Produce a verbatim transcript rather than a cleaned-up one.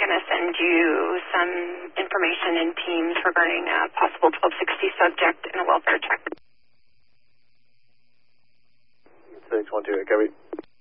going to send you some information in Teams regarding a possible twelve sixty subject in a welfare check. six one two, copy.